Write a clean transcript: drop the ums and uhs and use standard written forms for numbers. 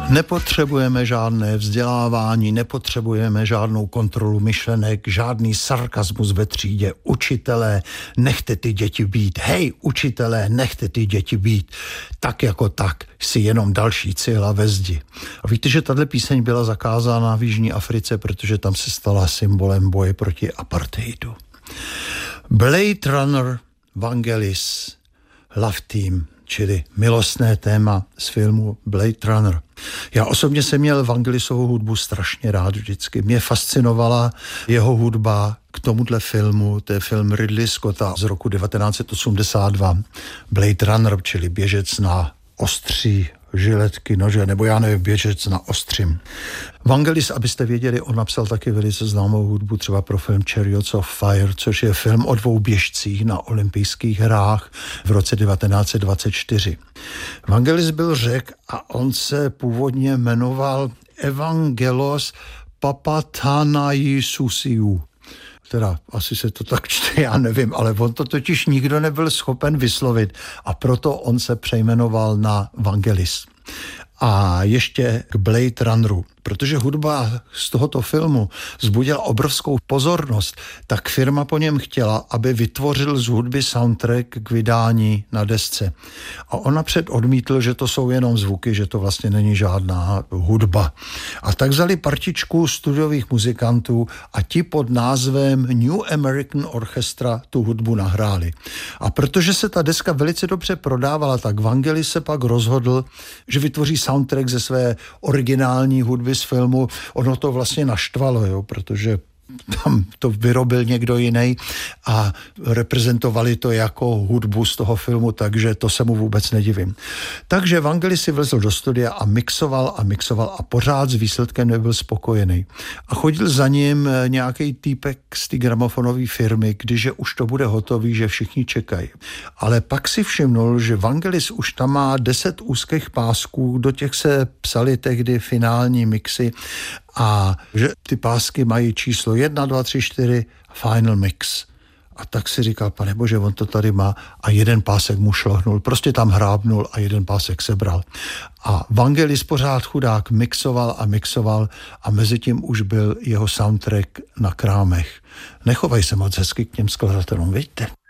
Nepotřebujeme žádné vzdělávání, nepotřebujeme žádnou kontrolu myšlenek, žádný sarkasmus ve třídě. Učitelé, nechte ty děti být. Hej, učitelé, nechte ty děti být. Tak jako tak, si jenom další cihla ve zdi. A víte, že tato píseň byla zakázána v Jižní Africe, protože tam se stala symbolem boje proti apartheidu. Blade Runner, Vangelis, Love Theme, čili milostné téma z filmu Blade Runner. Já osobně jsem měl Vangelisovou hudbu strašně rád vždycky. Mě fascinovala jeho hudba k tomuhle filmu. To je film Ridley Scotta z roku 1982. Blade Runner, čili běžec na ostří žiletky, nože, nebo já nevím, běžec na ostřím. Vangelis, abyste věděli, on napsal taky velice známou hudbu třeba pro film Chariots of Fire, což je film o dvou běžcích na olympijských hrách v roce 1924. Vangelis byl Řek a on se původně jmenoval Evangelos Papathanaïsousiou. Teda asi se to tak čte, já nevím, ale on to totiž nikdo nebyl schopen vyslovit a proto on se přejmenoval na Vangelis. A ještě k Blade Runneru, protože hudba z tohoto filmu vzbudila obrovskou pozornost, tak firma po něm chtěla, aby vytvořil z hudby soundtrack k vydání na desce. A on napřed odmítl, že to jsou jenom zvuky, že to vlastně není žádná hudba. A tak vzali partičku studiových muzikantů a ti pod názvem New American Orchestra tu hudbu nahráli. A protože se ta deska velice dobře prodávala, tak Vangelis se pak rozhodl, že vytvoří soundtrack ze své originální hudby z filmu. Ono to vlastně naštvalo, jo, protože tam to vyrobil někdo jiný a reprezentovali to jako hudbu z toho filmu, takže to se mu vůbec nedivím. Takže Vangelis si vlezl do studia a mixoval a pořád s výsledkem nebyl spokojený. A chodil za ním nějaký týpek z té gramofonové firmy, když už to bude hotový, že všichni čekají. Ale pak si všimnul, že Vangelis už tam má 10 úzkých pásků, do těch se psali tehdy finální mixy a že ty pásky mají číslo 1, 2, 3, 4 final mix. A tak si říkal, pane bože, on to tady má a jeden pásek mu šlohnul, prostě tam hrábnul a jeden pásek sebral. A Vangelis pořád chudák mixoval a mezi tím už byl jeho soundtrack na krámech. Nechovaj se moc hezky k těm skladatelům, vidíte?